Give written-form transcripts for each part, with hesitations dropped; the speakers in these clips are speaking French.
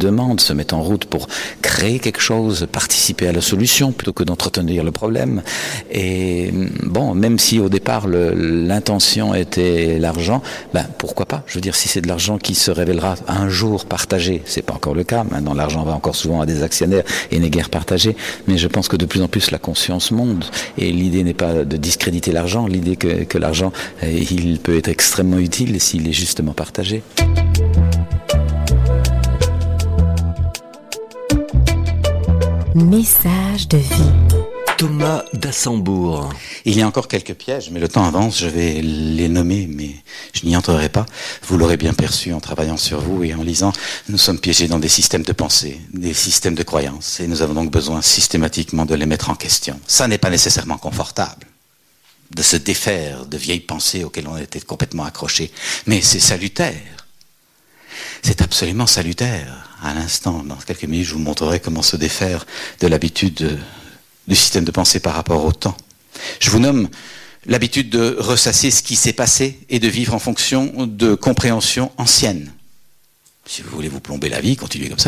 demande, se met en route pour créer quelque chose, participer à la solution plutôt que d'entretenir le problème. Et bon, même si au départ l'intention était l'argent, pourquoi pas? Je veux dire, si c'est de l'argent qui se révélera un jour partagé, c'est pas encore le cas. Maintenant, l'argent va encore souvent à des actionnaires et n'est guère partagé. Mais je pense que de plus en plus la conscience monte et l'idée n'est pas de discréditer l'argent, l'idée que l'argent, il peut être extrêmement utile s'il est justement partagé. Message de vie. Thomas d'Assembourg. Il y a encore quelques pièges, mais le temps avance, je vais les nommer, mais je n'y entrerai pas. Vous l'aurez bien perçu en travaillant sur vous et en lisant. Nous sommes piégés dans des systèmes de pensée, des systèmes de croyances, et nous avons donc besoin systématiquement de les mettre en question. Ça n'est pas nécessairement confortable de se défaire de vieilles pensées auxquelles on était complètement accroché, mais c'est salutaire. C'est absolument salutaire. À l'instant, dans quelques minutes, je vous montrerai comment se défaire de l'habitude du système de pensée par rapport au temps. Je vous nomme l'habitude de ressasser ce qui s'est passé et de vivre en fonction de compréhensions anciennes. Si vous voulez vous plomber la vie, continuez comme ça.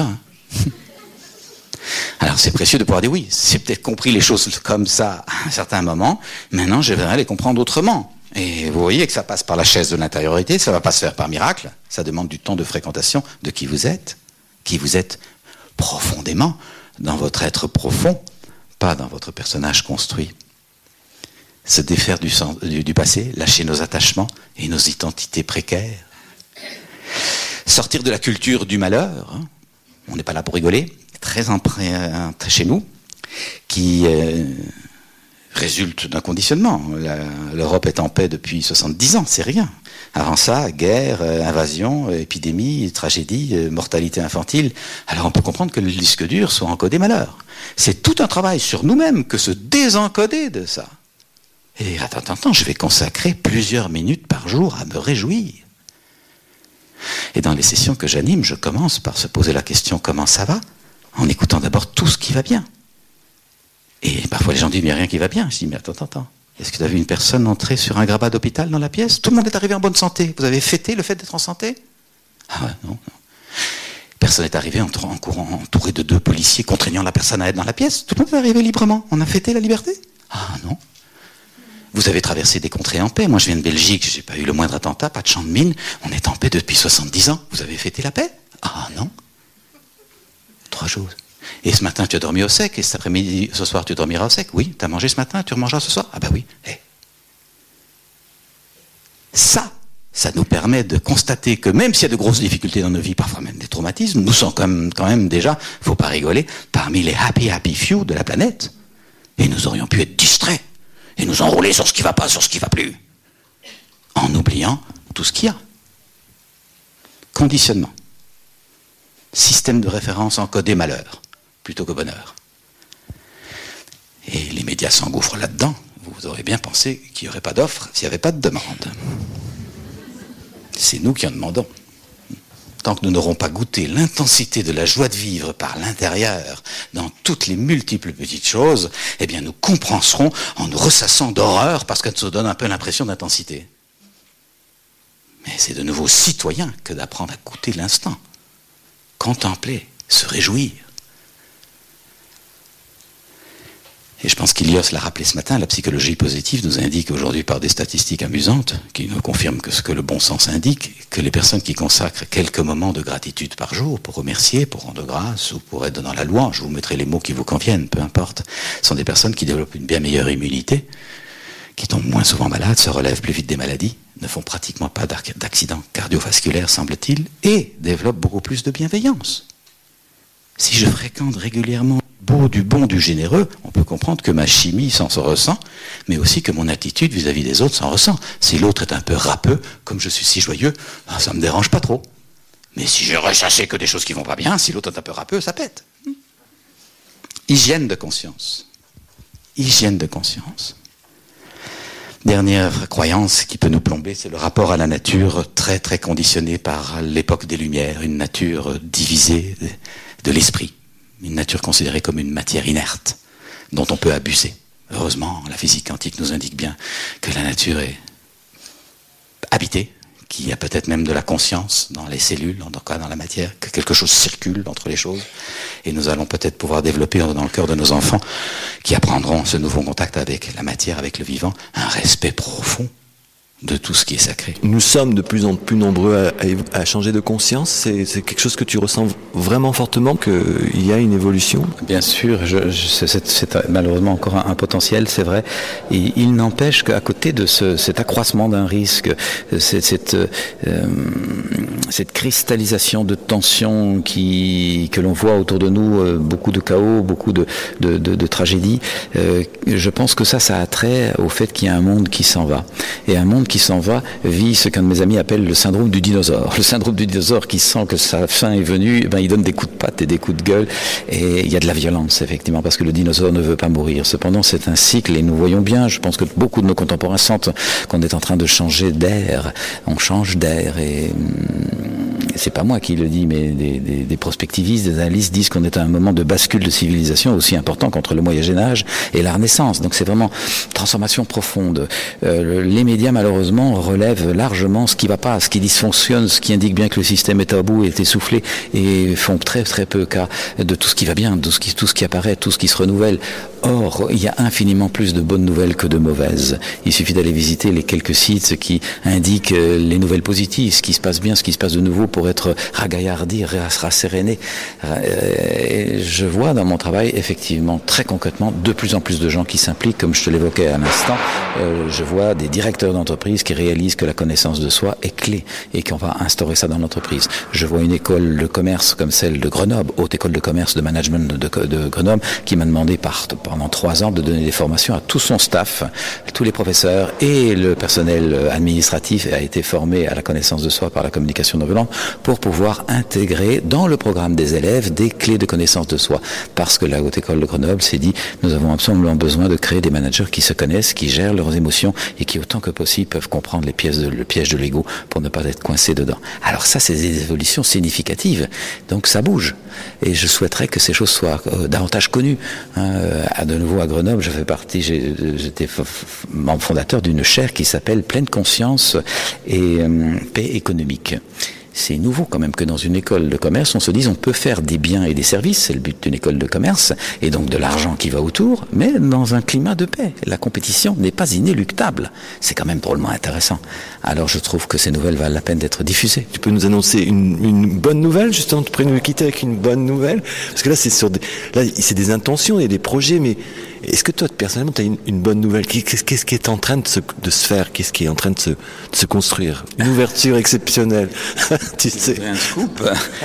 Alors c'est précieux de pouvoir dire oui, j'ai peut-être compris les choses comme ça à un certain moment, maintenant je vais les comprendre autrement. Et vous voyez que ça passe par la chaise de l'intériorité, ça ne va pas se faire par miracle, ça demande du temps de fréquentation de qui vous êtes profondément, dans votre être profond, pas dans votre personnage construit. Se défaire du passé, lâcher nos attachements et nos identités précaires. Sortir de la culture du malheur, on n'est pas là pour rigoler, très empreinte chez nous, qui résulte d'un conditionnement. L'Europe est en paix depuis 70 ans, c'est rien. Avant ça, guerre, invasion, épidémie, tragédie, mortalité infantile. Alors on peut comprendre que le disque dur soit encodé malheur. C'est tout un travail sur nous-mêmes que se désencoder de ça. Et attends, je vais consacrer plusieurs minutes par jour à me réjouir. Et dans les sessions que j'anime, je commence par se poser la question comment ça va, en écoutant d'abord tout ce qui va bien. Et parfois les gens disent, mais il n'y a rien qui va bien. Je dis, mais attends. Est-ce que tu as vu une personne entrer sur un grabat d'hôpital dans la pièce? Tout le monde est arrivé en bonne santé. Vous avez fêté le fait d'être en santé? Ah ouais, non. Personne n'est arrivé en courant, entouré de 2 policiers contraignant la personne à être dans la pièce. Tout le monde est arrivé librement. On a fêté la liberté? Ah non. Vous avez traversé des contrées en paix. Moi, je viens de Belgique, j'ai pas eu le moindre attentat, pas de champ de mine. On est en paix depuis 70 ans. Vous avez fêté la paix? Ah non. 3 jours. Et ce matin, tu as dormi au sec, et cet après-midi, ce soir, tu dormiras au sec. Oui, tu as mangé ce matin, tu remangeras ce soir. Ah bah oui. Ça nous permet de constater que même s'il y a de grosses difficultés dans nos vies, parfois même des traumatismes, nous sommes quand même déjà, faut pas rigoler, parmi les happy few de la planète. Et nous aurions pu être distraits, et nous enrouler sur ce qui va pas, sur ce qui va plus, en oubliant tout ce qu'il y a. Conditionnement. Système de référence encodé malheur, plutôt que bonheur. Et les médias s'engouffrent là-dedans. Vous aurez bien pensé qu'il n'y aurait pas d'offre s'il n'y avait pas de demande. C'est nous qui en demandons. Tant que nous n'aurons pas goûté l'intensité de la joie de vivre par l'intérieur, dans toutes les multiples petites choses, eh bien nous compenserons en nous ressassant d'horreur parce que ça nous donne un peu l'impression d'intensité. Mais c'est de nouveau citoyen que d'apprendre à goûter l'instant. Contempler, se réjouir. Et je pense qu'Ilios l'a rappelé ce matin, la psychologie positive nous indique aujourd'hui par des statistiques amusantes, qui nous confirment que ce que le bon sens indique, que les personnes qui consacrent quelques moments de gratitude par jour, pour remercier, pour rendre grâce, ou pour être dans la louange, je vous mettrai les mots qui vous conviennent, peu importe, sont des personnes qui développent une bien meilleure immunité, qui tombent moins souvent malades, se relèvent plus vite des maladies, ne font pratiquement pas d'accidents cardiovasculaires, semble-t-il, et développent beaucoup plus de bienveillance. Si je fréquente régulièrement du bon, du généreux, on peut comprendre que ma chimie s'en ressent, mais aussi que mon attitude vis-à-vis des autres s'en ressent. Si l'autre est un peu râpeux, comme je suis si joyeux, ça ne me dérange pas trop. Mais si je recherchais que des choses qui vont pas bien, si l'autre est un peu râpeux, ça pète. Hygiène de conscience. Hygiène de conscience. Dernière croyance qui peut nous plomber, c'est le rapport à la nature très très conditionné par l'époque des Lumières, une nature divisée de l'esprit, une nature considérée comme une matière inerte, dont on peut abuser. Heureusement, la physique quantique nous indique bien que la nature est habitée, qu'il y a peut-être même de la conscience dans les cellules, en tout cas dans la matière, que quelque chose circule entre les choses. Et nous allons peut-être pouvoir développer dans le cœur de nos enfants, qui apprendront ce nouveau contact avec la matière, avec le vivant, un respect profond de tout ce qui est sacré. Nous sommes de plus en plus nombreux à changer de conscience. C'est quelque chose que tu ressens vraiment fortement, qu'il y a une évolution? Bien sûr, c'est malheureusement encore un potentiel, c'est vrai. Et il n'empêche qu'à côté de cet accroissement d'un risque, cette cristallisation de tensions que l'on voit autour de nous, beaucoup de chaos, beaucoup de tragédies, je pense que ça a trait au fait qu'il y a un monde qui s'en va. Et un monde qui s'en va vit ce qu'un de mes amis appelle le syndrome du dinosaure. Le syndrome du dinosaure qui sent que sa fin est venue, il donne des coups de patte et des coups de gueule, et il y a de la violence effectivement, parce que le dinosaure ne veut pas mourir. Cependant, c'est un cycle, et nous voyons bien, je pense que beaucoup de nos contemporains sentent qu'on est en train de changer d'air. On change d'air, et c'est pas moi qui le dis, mais des prospectivistes, des analystes disent qu'on est à un moment de bascule de civilisation aussi important qu'entre le Moyen-Âge et la Renaissance. Donc c'est vraiment transformation profonde. Les médias, malheureusement, relèvent largement ce qui va pas, ce qui dysfonctionne, ce qui indique bien que le système est à bout, est essoufflé, et font très très peu cas de tout ce qui va bien, de tout ce qui apparaît, tout ce qui se renouvelle. Or, il y a infiniment plus de bonnes nouvelles que de mauvaises. Il suffit d'aller visiter les quelques sites qui indiquent les nouvelles positives, ce qui se passe bien, ce qui se passe de nouveau, pour être ragaillardi, rasséréné. Je vois dans mon travail, effectivement, très concrètement, de plus en plus de gens qui s'impliquent, comme je te l'évoquais à l'instant. Je vois des directeurs d'entreprise qui réalisent que la connaissance de soi est clé et qu'on va instaurer ça dans l'entreprise. Je vois une école de commerce comme celle de Grenoble, haute école de commerce de management de Grenoble, qui m'a demandé pendant 3 ans de donner des formations à tout son staff, tous les professeurs et le personnel administratif a été formé à la connaissance de soi par la communication non violente pour pouvoir intégrer dans le programme des élèves des clés de connaissance de soi. Parce que la haute école de Grenoble s'est dit, nous avons absolument besoin de créer des managers qui se connaissent, qui gèrent leurs émotions et qui autant que possible peuvent comprendre le piège de l'ego pour ne pas être coincés dedans. Alors ça, c'est des évolutions significatives. Donc ça bouge. Et je souhaiterais que ces choses soient davantage connues. De nouveau à Grenoble, j'étais membre fondateur d'une chaire qui s'appelle Pleine Conscience et Paix économique. C'est nouveau quand même que dans une école de commerce, on se dise on peut faire des biens et des services, c'est le but d'une école de commerce, et donc de l'argent qui va autour, mais dans un climat de paix. La compétition n'est pas inéluctable. C'est quand même drôlement intéressant. Alors je trouve que ces nouvelles valent la peine d'être diffusées. Tu peux nous annoncer une bonne nouvelle, justement, tu pourrais nous quitter avec une bonne nouvelle? Parce que là, c'est des intentions, il y a des projets, mais est-ce que toi, personnellement, tu as une bonne nouvelle? Qu'est-ce qui est en train de se faire? Qu'est-ce qui est en train de se construire? Une ouverture exceptionnelle. Tu sais. Un scoop.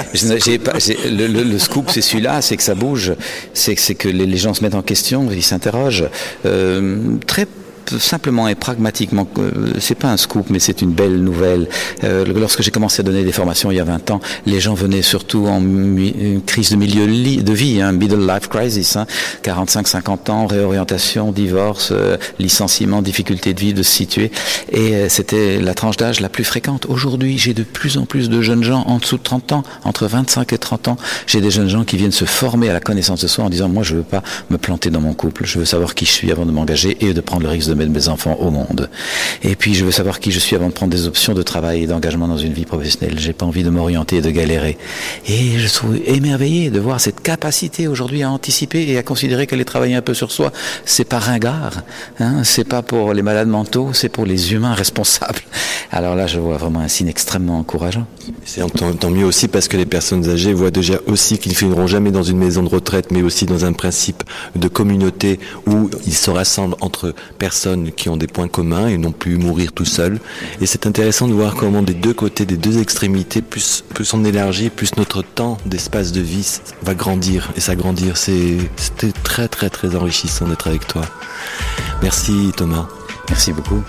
Le scoop, c'est celui-là, c'est que ça bouge, c'est que les gens se mettent en question, ils s'interrogent. Très simplement et pragmatiquement, c'est pas un scoop, mais c'est une belle nouvelle. Lorsque j'ai commencé à donner des formations il y a 20 ans, les gens venaient surtout en crise de milieu de vie, middle life crisis, 45-50 ans, réorientation, divorce, licenciement, difficulté de vie, de se situer, et c'était la tranche d'âge la plus fréquente. Aujourd'hui, j'ai de plus en plus de jeunes gens en dessous de 30 ans, entre 25 et 30 ans, j'ai des jeunes gens qui viennent se former à la connaissance de soi en disant, moi je veux pas me planter dans mon couple, je veux savoir qui je suis avant de m'engager et de prendre le risque de mettre mes enfants au monde. Et puis je veux savoir qui je suis avant de prendre des options de travail et d'engagement dans une vie professionnelle. J'ai pas envie de m'orienter et de galérer. Et je trouve émerveillé de voir cette capacité aujourd'hui à anticiper et à considérer qu'aller travailler un peu sur soi, c'est pas ringard, c'est pas pour les malades mentaux, c'est pour les humains responsables. Alors là, je vois vraiment un signe extrêmement encourageant. C'est tant mieux aussi parce que les personnes âgées voient déjà aussi qu'ils ne finiront jamais dans une maison de retraite, mais aussi dans un principe de communauté où ils se rassemblent entre personnes qui ont des points communs et non plus mourir tout seul. Et c'est intéressant de voir comment des deux côtés, des deux extrémités, plus on élargit, plus notre temps d'espace de vie va grandir et s'agrandir. C'était très très très enrichissant d'être avec toi. Merci Thomas. Merci beaucoup.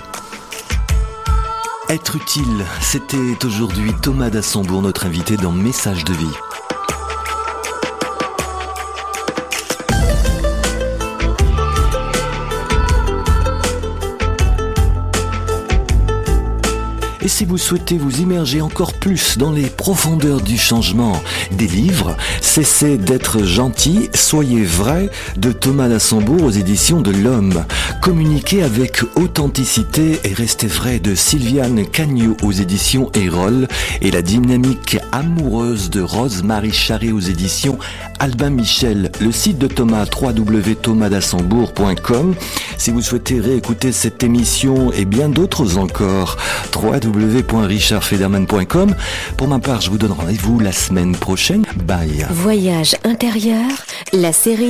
Être utile, c'était aujourd'hui Thomas d'Assembourg, notre invité dans Message de vie. Et si vous souhaitez vous immerger encore plus dans les profondeurs du changement des livres, Cessez d'être gentil, soyez vrai de Thomas d'Assembourg aux éditions de l'Homme. Communiquez avec authenticité et restez vrai de Sylviane Cagneau aux éditions Erol. Et la dynamique amoureuse de Rose-Marie Charret aux éditions Albin Michel. Le site de Thomas, www.thomasdassembourg.com. Si vous souhaitez réécouter cette émission et bien d'autres encore, www.richardfederman.com. Pour ma part, je vous donne rendez-vous la semaine prochaine. Bye. Voyage intérieur, la série